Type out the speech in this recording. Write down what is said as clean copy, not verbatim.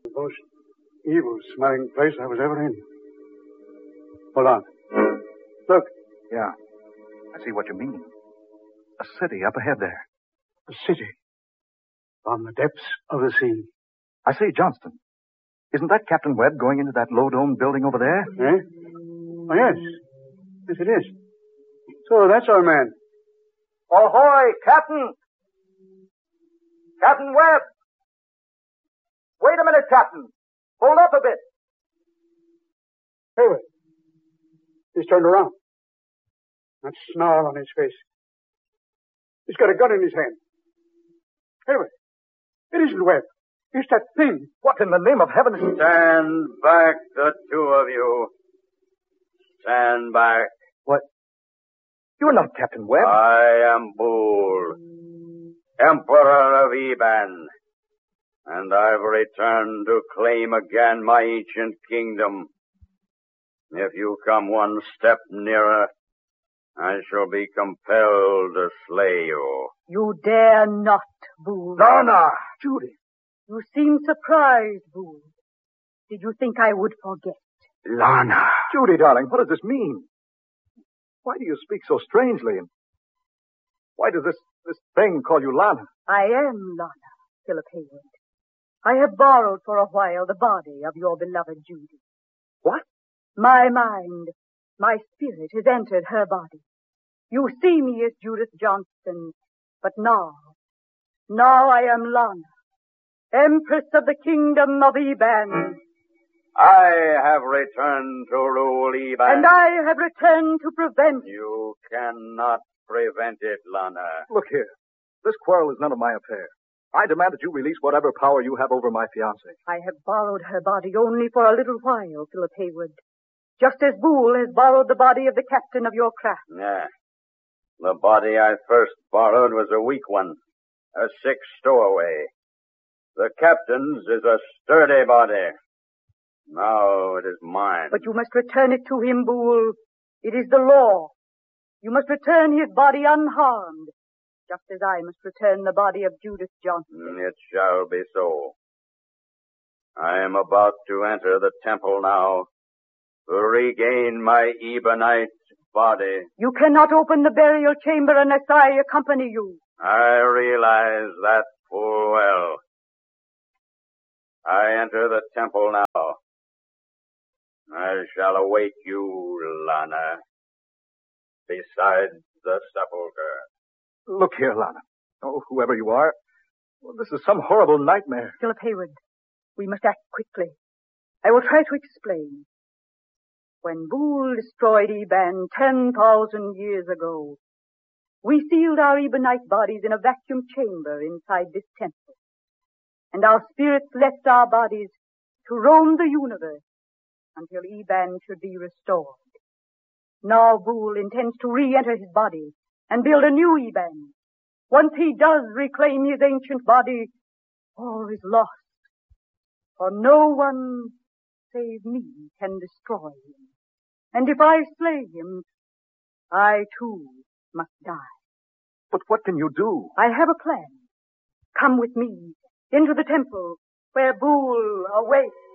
The most evil-smelling place I was ever in. Hold on. Look. Yeah. I see what you mean. A city up ahead there. A city. On the depths of the sea. I say, Johnston. Isn't that Captain Webb going into that low-dome building over there? Eh? Oh, yes. Yes, it is. So that's our man. Ahoy, Captain! Captain Webb! Wait a minute, Captain. Hold up a bit. Hey, wait. He's turned around. That snarl on his face. He's got a gun in his hand. Hey, wait. It isn't Webb. It's that thing. What in the name of heaven is... Stand back, the two of you. Stand back. What? You're not Captain Webb. I am Boole, Emperor of Eban, and I've returned to claim again my ancient kingdom. If you come one step nearer, I shall be compelled to slay you. You dare not, Boole. Lana! Judy! You seem surprised, Boole. Did you think I would forget? Lana! Judy, darling, what does this mean? Why do you speak so strangely? And why does this thing call you Lana? I am Lana, Philip Hayward. I have borrowed for a while the body of your beloved Judy. What? My mind, my spirit has entered her body. You see me as Judith Johnston, but now I am Lana, Empress of the Kingdom of Eban. I have returned to rule Eban. And I have returned to prevent. You cannot prevent it, Lana. Look here. This quarrel is none of my affair. I demand that you release whatever power you have over my fiancée. I have borrowed her body only for a little while, Philip Hayward. Just as Boole has borrowed the body of the captain of your craft. Yeah. The body I first borrowed was a weak one. A sick stowaway. The captain's is a sturdy body. Now it is mine. But you must return it to him, Boole. It is the law. You must return his body unharmed, just as I must return the body of Judith Johnston. It shall be so. I am about to enter the temple now to regain my Ebanite body. You cannot open the burial chamber unless I accompany you. I realize that full well. I enter the temple now. I shall await you, Lana, beside the sepulchre. Look here, Lana. Oh, whoever you are. Well, this is some horrible nightmare. Philip Hayward, we must act quickly. I will try to explain. When Boole destroyed Eban 10,000 years ago, we sealed our Ebanite bodies in a vacuum chamber inside this temple. And our spirits left our bodies to roam the universe until Eban should be restored. Now Boole intends to re-enter his body and build a new Eban. Once he does reclaim his ancient body, all is lost. For no one save me can destroy him. And if I slay him, I too must die. But what can you do? I have a plan. Come with me into the temple where Boole awaits.